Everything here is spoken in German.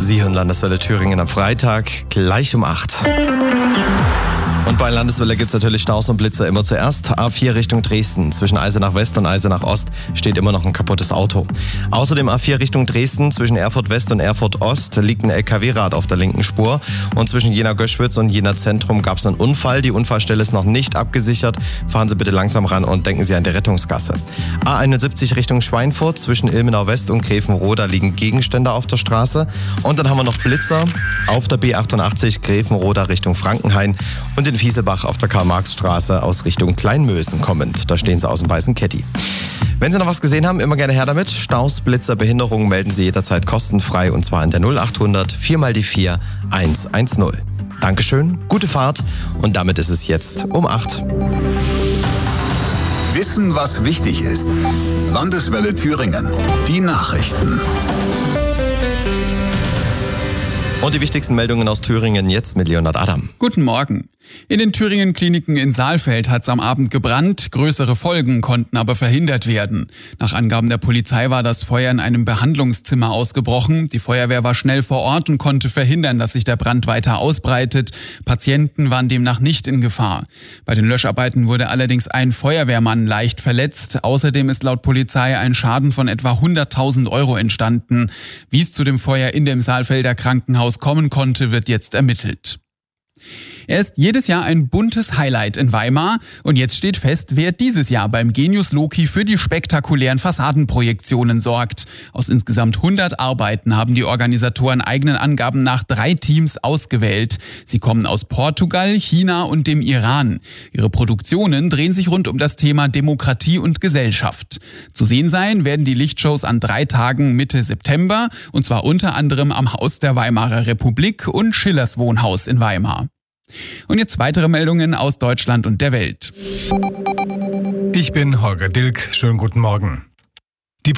Sie hören Landeswelle Thüringen am Freitag, gleich um 8. Und bei Landeswelle gibt es natürlich Staus und Blitzer immer zuerst. A4 Richtung Dresden. Zwischen Eisenach West und Eisenach Ost steht immer noch ein kaputtes Auto. Außerdem A4 Richtung Dresden. Zwischen Erfurt West und Erfurt Ost liegt ein LKW-Rad auf der linken Spur. Und zwischen Jena-Göschwitz und Jena-Zentrum gab es einen Unfall. Die Unfallstelle ist noch nicht abgesichert. Fahren Sie bitte langsam ran und denken Sie an die Rettungsgasse. A71 Richtung Schweinfurt. Zwischen Ilmenau West und Grevenroda liegen Gegenstände auf der Straße. Und dann haben wir noch Blitzer auf der B88 Grevenroda Richtung Frankenhain und in Fieselbach auf der Karl-Marx-Straße aus Richtung Kleinmösen kommend. Da stehen Sie aus dem weißen Caddy. Wenn Sie noch was gesehen haben, immer gerne her damit. Staus, Blitzer, Behinderungen melden Sie jederzeit kostenfrei und zwar in der 0800 4x4 110. Dankeschön, gute Fahrt und damit ist es jetzt um 8. Wissen, was wichtig ist. Landeswelle Thüringen. Die Nachrichten. Und die wichtigsten Meldungen aus Thüringen jetzt mit Leonhard Adam. Guten Morgen. In den Thüringen-Kliniken in Saalfeld hat es am Abend gebrannt. Größere Folgen konnten aber verhindert werden. Nach Angaben der Polizei war das Feuer in einem Behandlungszimmer ausgebrochen. Die Feuerwehr war schnell vor Ort und konnte verhindern, dass sich der Brand weiter ausbreitet. Patienten waren demnach nicht in Gefahr. Bei den Löscharbeiten wurde allerdings ein Feuerwehrmann leicht verletzt. Außerdem ist laut Polizei ein Schaden von etwa 100.000 € entstanden. Wie es zu dem Feuer in dem Saalfelder Krankenhaus kommen konnte, wird jetzt ermittelt. Er ist jedes Jahr ein buntes Highlight in Weimar und jetzt steht fest, wer dieses Jahr beim Genius Loci für die spektakulären Fassadenprojektionen sorgt. Aus insgesamt 100 Arbeiten haben die Organisatoren eigenen Angaben nach 3 Teams ausgewählt. Sie kommen aus Portugal, China und dem Iran. Ihre Produktionen drehen sich rund um das Thema Demokratie und Gesellschaft. Zu sehen sein werden die Lichtshows an 3 Tagen Mitte September und zwar unter anderem am Haus der Weimarer Republik und Schillers Wohnhaus in Weimar. Und jetzt weitere Meldungen aus Deutschland und der Welt. Ich bin Holger Dilk. Schönen guten Morgen.